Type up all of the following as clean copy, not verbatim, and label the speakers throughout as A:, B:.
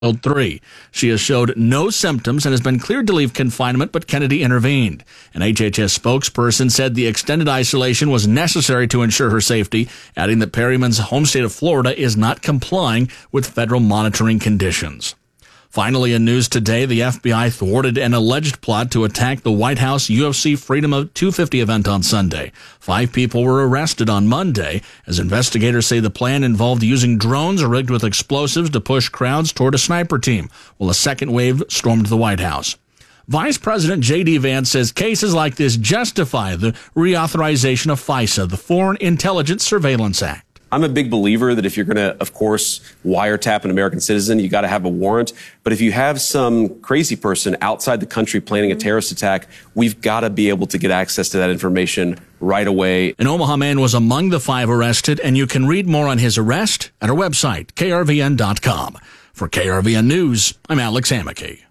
A: 3. She has showed no symptoms and has been cleared to leave confinement, but Kennedy intervened. An HHS spokesperson said the extended isolation was necessary to ensure her safety, adding that Perryman's home state of Florida is not complying with federal monitoring conditions. Finally, in news today, the FBI thwarted an alleged plot to attack the White House UFC Freedom of 250 event on Sunday. 5 people were arrested on Monday, as investigators say the plan involved using drones rigged with explosives to push crowds toward a sniper team, while a second wave stormed the White House. Vice President J.D. Vance says cases like this justify the reauthorization of FISA, the Foreign Intelligence Surveillance Act.
B: I'm a big believer that if you're going to, of course, wiretap an American citizen, you got to have a warrant. But if you have some crazy person outside the country planning a terrorist attack, we've got to be able to get access to that information right away.
A: An Omaha man was among the 5 arrested, and you can read more on his arrest at our website, krvn.com. For KRVN News, I'm Alex Hamake.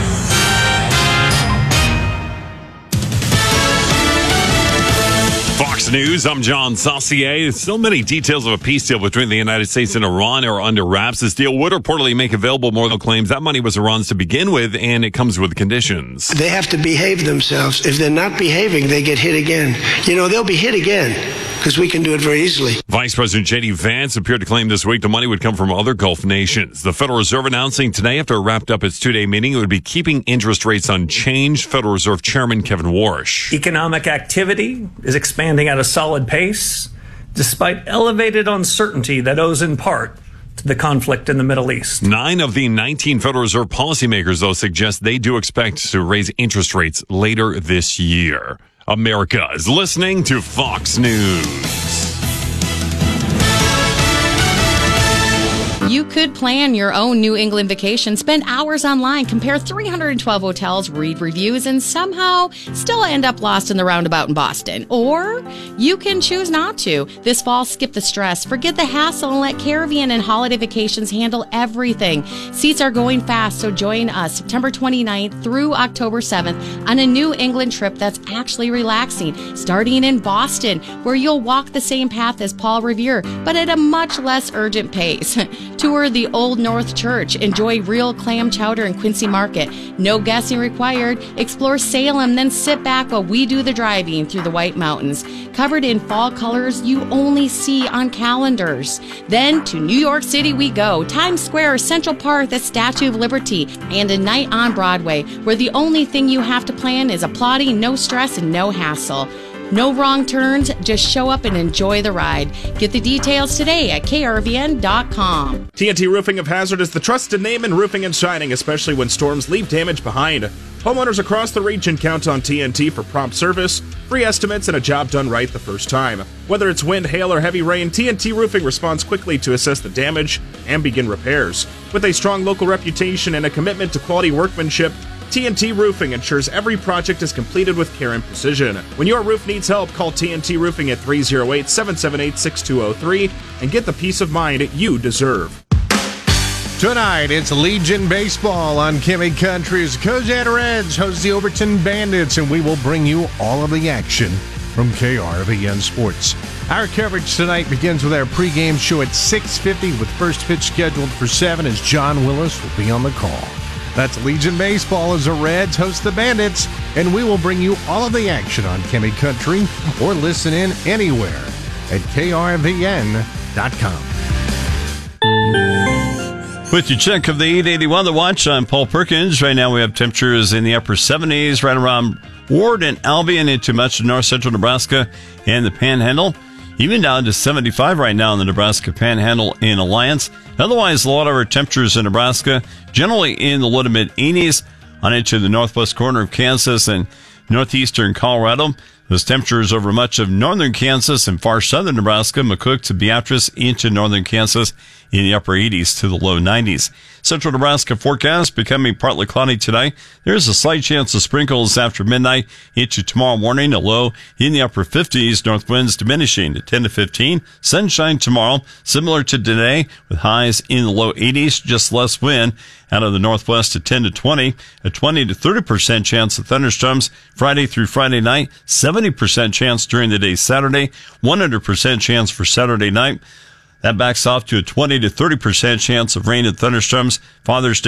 C: Fox News, I'm John Saucier. So many details of a peace deal between the United States and Iran are under wraps. This deal would reportedly make available more than claims that money was Iran's to begin with, and it comes with conditions.
D: They have to behave themselves. If they're not behaving, they get hit again. They'll be hit again because we can do it very easily.
C: Vice President J.D. Vance appeared to claim this week the money would come from other Gulf nations. The Federal Reserve announcing today, after it wrapped up its 2-day meeting, it would be keeping interest rates unchanged. Federal Reserve Chairman Kevin Warsh.
E: Economic activity is expanding at a solid pace, despite elevated uncertainty that owes in part to the conflict in the Middle East.
C: 9 of the 19 Federal Reserve policymakers, though, suggest they do expect to raise interest rates later this year. America is listening to Fox News.
F: You could plan your own New England vacation, spend hours online, compare 312 hotels, read reviews, and somehow still end up lost in the roundabout in Boston. Or you can choose not to. This fall, skip the stress, forget the hassle, and let Caribbean and Holiday Vacations handle everything. Seats are going fast, so join us September 29th through October 7th on a New England trip that's actually relaxing, starting in Boston, where you'll walk the same path as Paul Revere, but at a much less urgent pace. Tour the Old North Church. Enjoy real clam chowder in Quincy Market. No guessing required. Explore Salem, then sit back while we do the driving through the White Mountains. Covered in fall colors you only see on calendars. Then to New York City we go. Times Square, Central Park, the Statue of Liberty, and a night on Broadway, where the only thing you have to plan is applauding, no stress, and no hassle. No wrong turns, just show up and enjoy the ride. Get the details today at krvn.com.
G: TNT Roofing of Hazard is the trusted name in roofing and shining, especially when storms leave damage behind. Homeowners across the region count on TNT for prompt service, free estimates, and a job done right the first time. Whether it's wind, hail, or heavy rain, TNT Roofing responds quickly to assess the damage and begin repairs. With a strong local reputation and a commitment to quality workmanship, TNT Roofing ensures every project is completed with care and precision. When your roof needs help, call TNT Roofing at 308-778-6203 and get the peace of mind you deserve.
H: Tonight, it's Legion Baseball on Kimmy Country's Cozad Reds host the Overton Bandits, and we will bring you all of the action from KRVN Sports. Our coverage tonight begins with our pregame show at 6:50 with first pitch scheduled for 7 as John Willis will be on the call. That's Legion Baseball as the Reds host the Bandits, and we will bring you all of the action on Kimmy Country or listen in anywhere at krvn.com.
C: With your check of the 881 The Watch, I'm Paul Perkins. Right now we have temperatures in the upper 70s right around Ward and Albion into much of north central Nebraska and the Panhandle. Even down to 75 right now in the Nebraska Panhandle in Alliance. Otherwise, a lot of our temperatures in Nebraska, generally in the low to mid 80s on into the northwest corner of Kansas and northeastern Colorado. Those temperatures over much of northern Kansas and far southern Nebraska, McCook to Beatrice into northern Kansas in the upper 80s to the low 90s. Central Nebraska forecast becoming partly cloudy tonight. There's a slight chance of sprinkles after midnight into tomorrow morning, a low in the upper 50s, north winds diminishing to 10 to 15. Sunshine tomorrow, similar to today, with highs in the low 80s, just less wind out of the northwest to 10 to 20, a 20 to 30% chance of thunderstorms Friday through Friday night, 70% chance during the day Saturday, 100% chance for Saturday night. That backs off to a 20 to 30% chance of rain and thunderstorms. Father's Day